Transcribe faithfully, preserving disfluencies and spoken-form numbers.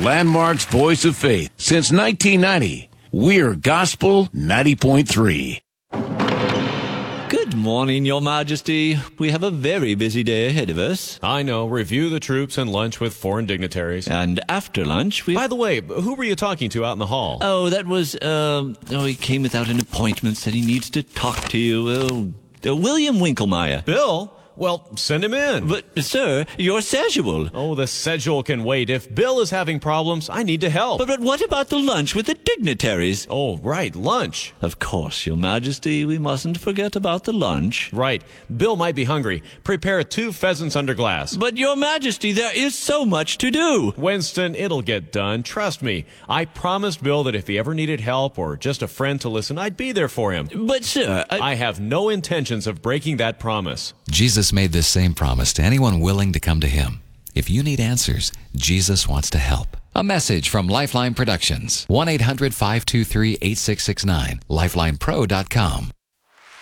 Landmark's voice of faith since nineteen ninety. We're Gospel ninety point three. Good morning, Your Majesty. We have a very busy day ahead of us. I know. Review the troops and lunch with foreign dignitaries. And after lunch, we... By the way, who were you talking to out in the hall? Oh, that was, um... Oh, he came without an appointment, said he needs to talk to you. Oh, uh, William Winkelmeyer. Bill? Well, send him in. But, sir, your schedule. Oh, the schedule can wait. If Bill is having problems, I need to help. But, but what about the lunch with the dignitaries? Oh, right, lunch. Of course, Your Majesty, we mustn't forget about the lunch. Right. Bill might be hungry. Prepare two pheasants under glass. But, Your Majesty, there is so much to do. Winston, it'll get done. Trust me. I promised Bill that if he ever needed help or just a friend to listen, I'd be there for him. But, sir, I... I have no intentions of breaking that promise. Jesus made this same promise to anyone willing to come to him. If you need answers, Jesus wants to help. A message from Lifeline Productions. one eight hundred five two three eight six six nine. lifeline pro dot com.